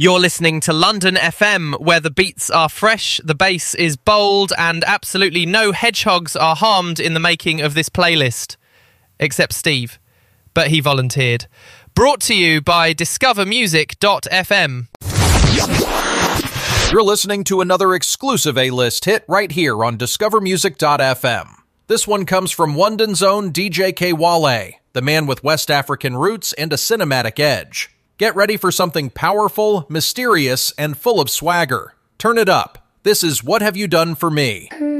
You're listening to London FM, where the beats are fresh, the bass is bold, and absolutely no hedgehogs are harmed in the making of this playlist. Except Steve. But he volunteered. Brought to you by discovermusic.fm. You're listening to another exclusive A-list hit right here on discovermusic.fm. This one comes from London's own DJ K-Wale, the man with West African roots and a cinematic edge. Get ready for something powerful, mysterious, and full of swagger. Turn it up. This is What Have You Done For Me?